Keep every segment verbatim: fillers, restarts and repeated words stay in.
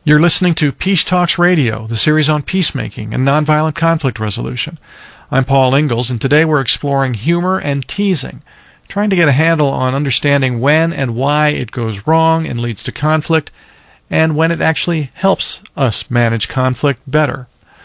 You're listening to Peace Talks Radio, the series on peacemaking and nonviolent conflict resolution. I'm Paul Ingalls, and today we're exploring humor and teasing, trying to get a handle on understanding when and why it goes wrong and leads to conflict, and when it actually helps us manage conflict better.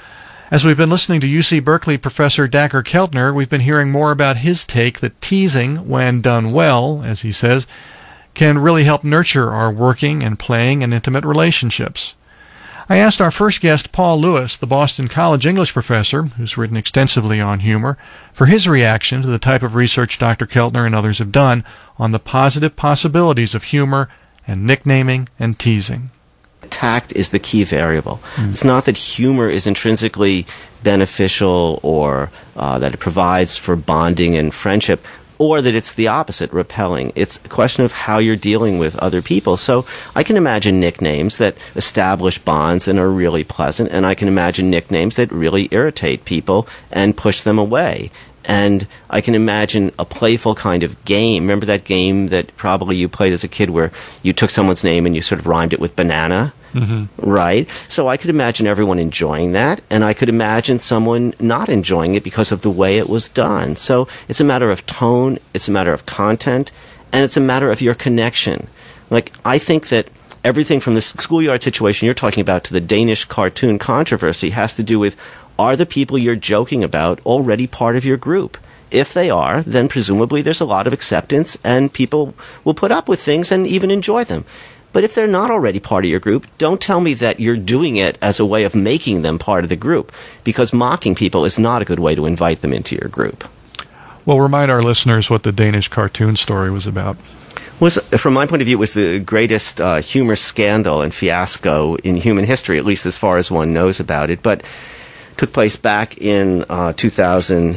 As we've been listening to U C Berkeley professor Dacher Keltner, we've been hearing more about his take that teasing, when done well, as he says, can really help nurture our working and playing and intimate relationships. I asked our first guest, Paul Lewis, the Boston College English professor, who's written extensively on humor, for his reaction to the type of research Doctor Keltner and others have done on the positive possibilities of humor and nicknaming and teasing. Tact is the key variable. Mm. It's not that humor is intrinsically beneficial or uh, that it provides for bonding and friendship, or that it's the opposite, repelling. It's a question of how you're dealing with other people. So I can imagine nicknames that establish bonds and are really pleasant, and I can imagine nicknames that really irritate people and push them away. And I can imagine a playful kind of game. Remember that game that probably you played as a kid where you took someone's name and you sort of rhymed it with banana? Mm-hmm. Right? So I could imagine everyone enjoying that, and I could imagine someone not enjoying it because of the way it was done. So it's a matter of tone, it's a matter of content, and it's a matter of your connection. Like, I think that everything from the schoolyard situation you're talking about to the Danish cartoon controversy has to do with, are the people you're joking about already part of your group? If they are, then presumably there's a lot of acceptance and people will put up with things and even enjoy them. But if they're not already part of your group, don't tell me that you're doing it as a way of making them part of the group, because mocking people is not a good way to invite them into your group. Well, remind our listeners what the Danish cartoon story was about. Was, from my point of view, it was the greatest uh, humor scandal and fiasco in human history, at least as far as one knows about it. But took place back in uh, two thousand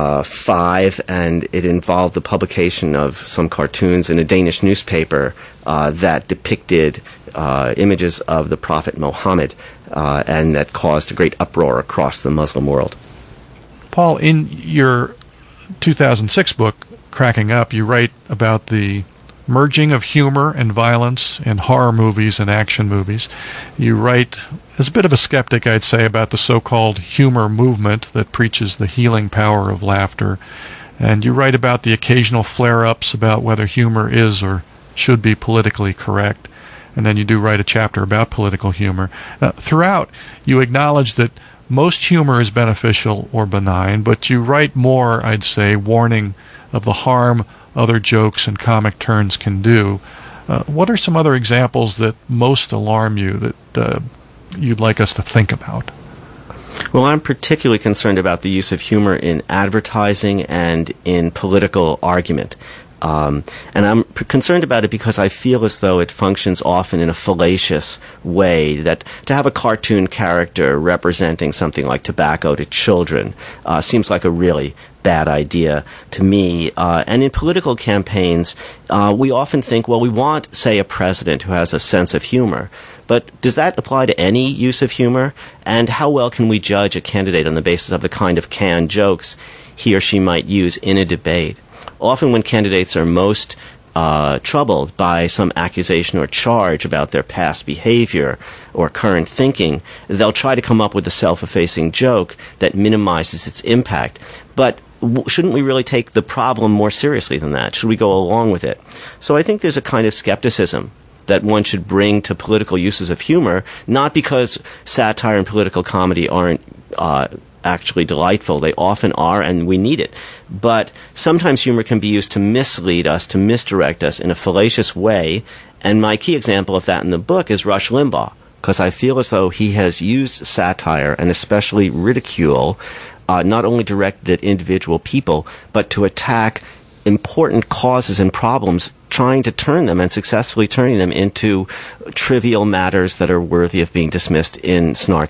five, and it involved the publication of some cartoons in a Danish newspaper uh, that depicted uh, images of the Prophet Muhammad, uh, and that caused a great uproar across the Muslim world. Paul, in your two thousand six book, Cracking Up, you write about the merging of humor and violence in horror movies and action movies. You write, as a bit of a skeptic, I'd say, about the so-called humor movement that preaches the healing power of laughter. And you write about the occasional flare-ups about whether humor is or should be politically correct. And then you do write a chapter about political humor. Uh, throughout, you acknowledge that most humor is beneficial or benign, but you write more, I'd say, warning of the harm other jokes and comic turns can do. Uh, what are some other examples that most alarm you that uh, you'd like us to think about? Well, I'm particularly concerned about the use of humor in advertising and in political argument. Um, and I'm p- concerned about it because I feel as though it functions often in a fallacious way, that to have a cartoon character representing something like tobacco to children uh, seems like a really bad idea to me. Uh, and in political campaigns, uh, we often think, well, we want, say, a president who has a sense of humor. But does that apply to any use of humor? And how well can we judge a candidate on the basis of the kind of canned jokes he or she might use in a debate? Often when candidates are most uh, troubled by some accusation or charge about their past behavior or current thinking, they'll try to come up with a self-effacing joke that minimizes its impact. But w- shouldn't we really take the problem more seriously than that? Should we go along with it? So I think there's a kind of skepticism that one should bring to political uses of humor, not because satire and political comedy aren't uh, actually delightful. They often are, and we need it. But sometimes humor can be used to mislead us, to misdirect us in a fallacious way. And my key example of that in the book is Rush Limbaugh, because I feel as though he has used satire, and especially ridicule, uh, not only directed at individual people, but to attack important causes and problems, trying to turn them and successfully turning them into trivial matters that are worthy of being dismissed in snarky